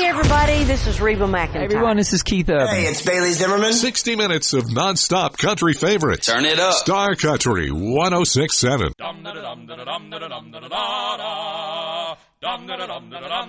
everybody, this is Reba McEntire. Hey, everyone, this is Keith Urban. Hey, it's Bailey Zimmerman. 60 minutes of non-stop country favorites. Turn it up. Star Country 106.7.